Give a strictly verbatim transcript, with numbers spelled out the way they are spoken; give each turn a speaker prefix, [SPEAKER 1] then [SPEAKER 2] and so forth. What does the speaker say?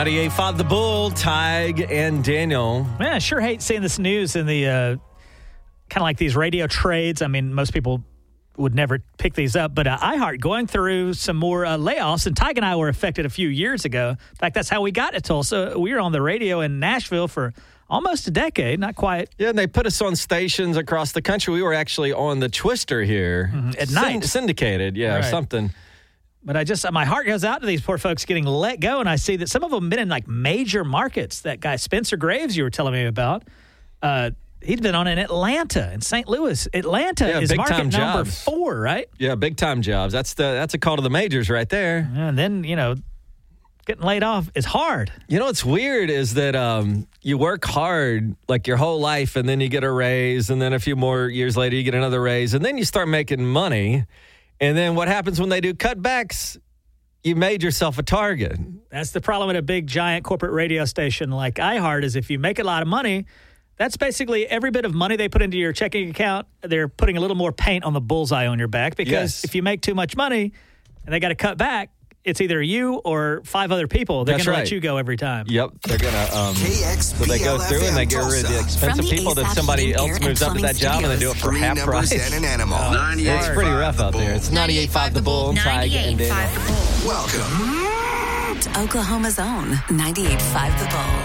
[SPEAKER 1] ninety-eight point five The Bull, Tig and Daniel.
[SPEAKER 2] Man, I sure hate seeing this news in the uh, kind of like these radio trades. I mean, most people would never pick these up, but uh, iHeart going through some more uh, layoffs, and Tig and I were affected a few years ago. In fact, that's how we got to Tulsa. We were on the radio in Nashville for almost a decade, not quite.
[SPEAKER 1] Yeah, and they put us on stations across the country. We were actually on the Twister here.
[SPEAKER 2] Mm-hmm. At night.
[SPEAKER 1] Syndicated, yeah,
[SPEAKER 2] right.
[SPEAKER 1] or something.
[SPEAKER 2] But I just, my heart goes out to these poor folks getting let go, and I see that some of them have been in like major markets. That guy, Spencer Graves, you were telling me about, uh, he'd been on in Atlanta and Saint Louis. Atlanta
[SPEAKER 1] yeah,
[SPEAKER 2] is market number
[SPEAKER 1] jobs.
[SPEAKER 2] four, right?
[SPEAKER 1] Yeah, big time jobs. That's the that's a call to the majors right there.
[SPEAKER 2] And then, you know, getting laid off is hard.
[SPEAKER 1] You know what's weird is that um, you work hard like your whole life, and then you get a raise, and then a few more years later you get another raise, and then you start making money. And then what happens when they do cutbacks? You made yourself a target.
[SPEAKER 2] That's the problem at a big, giant corporate radio station like iHeart is if you make a lot of money, that's basically every bit of money they put into your checking account, they're putting a little more paint on the bullseye on your back. Because
[SPEAKER 1] yes.
[SPEAKER 2] if you make too much money and they got to cut back, it's either you or five other people. They're going
[SPEAKER 1] right.
[SPEAKER 2] to let you go every time.
[SPEAKER 1] Yep. They're going to, um, so they go through and they get rid of the expensive people that somebody else moves up to that job and they do it for half price.
[SPEAKER 3] And an animal.
[SPEAKER 1] Oh, it's pretty rough out there. It's ninety-eight point five The Bull, Tig and Daniel.
[SPEAKER 3] Welcome
[SPEAKER 4] to Oklahoma's own ninety-eight point five The Bull.